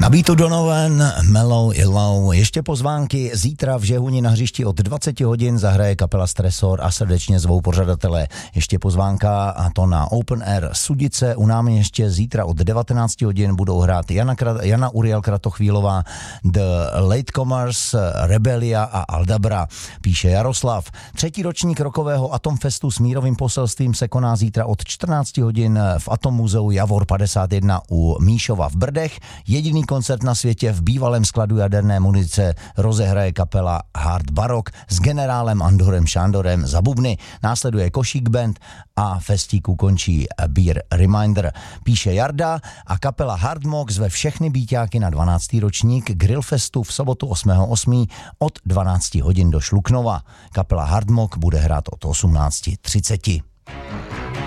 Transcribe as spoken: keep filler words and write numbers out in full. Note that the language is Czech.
Na beatu Donovan, Mellow i Low. Ještě pozvánky. Zítra v Žehuni na hřišti od dvacet hodin zahraje kapela Stresor a srdečně zvou pořadatele. Ještě pozvánka, a to na Open Air Sudice. U náměstě zítra od devatenáct hodin budou hrát Jana, Jana Uriel Kratochvílová, The Latecomers, Rebelia a Aldabra. Píše Jaroslav. Třetí ročník rokového Atomfestu s mírovým poselstvím se koná zítra od čtrnáct hodin v Atom muzeu Javor padesát jedna u Míšova v Brdech. Jediný koncert na světě v bývalém skladu jaderné munice rozehraje kapela Hard Barok s generálem Andorem Šándorem za bubny. Následuje Košík Band a festíku končí Beer Reminder. Píše Jarda a kapela Hard Mock zve všechny býťáky na dvanáctý ročník Grillfestu v sobotu osmého osmého od dvanáct hodin do Šluknova. Kapela Hard Mock bude hrát od osmnáct třicet.